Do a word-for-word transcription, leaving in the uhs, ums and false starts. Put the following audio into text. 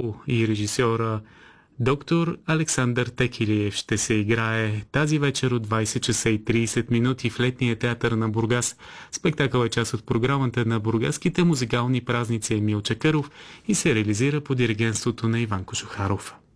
Чехо и режисьора доктор Александър Текилиев ще се играе тази вечер от двайсет часа и трийсет минути в Летния театър на Бургас. Спектакъл е част от програмата на бургаските музикални празници Емил Чакъров и се реализира по диригентството на Иван Кожухаров.